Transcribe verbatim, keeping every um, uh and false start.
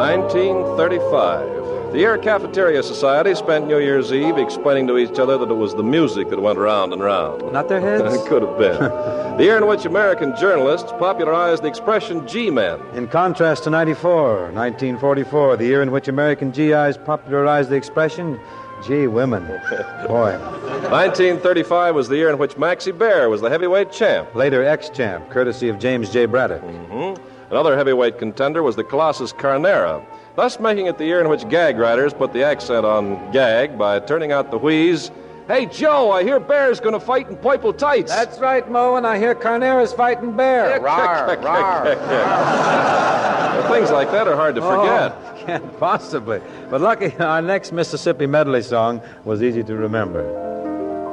nineteen thirty-five. The year Cafeteria Society spent New Year's Eve explaining to each other that it was the music that went round and round. Not their heads? It could have been. The year in which American journalists popularized the expression G-men. In contrast to ninety-four, nineteen forty-four, the year in which American G Is popularized the expression Gee, women. Boy. nineteen thirty-five was the year in which Maxie Baer was the heavyweight champ. Later ex-champ, courtesy of James J. Braddock. Mm-hmm. Another heavyweight contender was the Colossus Carnera, thus making it the year in which gag writers put the accent on gag by turning out the wheeze. Hey, Joe, I hear Bear's going to fight in purple tights. That's right, Mo, and I hear Carnera's fighting Bear. Rawr, rawr. Things like that are hard to forget. Oh, can't possibly. But lucky, our next Mississippi medley song was easy to remember.